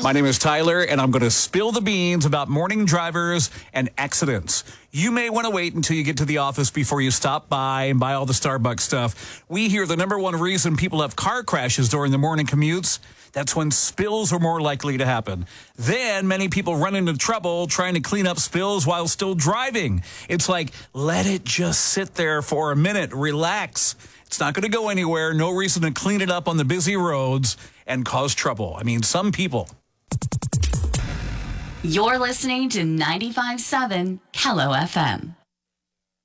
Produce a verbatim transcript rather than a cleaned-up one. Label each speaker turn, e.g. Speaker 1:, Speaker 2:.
Speaker 1: My name is Tyler, and I'm going to spill the beans about morning drivers and accidents. You may want to wait until you get to the office before you stop by and buy all the Starbucks stuff. We hear the number one reason people have car crashes during the morning commutes. That's when spills are more likely to happen. Then many people run into trouble trying to clean up spills while still driving. It's like, let it just sit there for a minute, relax. It's not going to go anywhere. No reason to clean it up on the busy roads and cause trouble. I mean, some people.
Speaker 2: You're listening to ninety-five point seven Kello F M.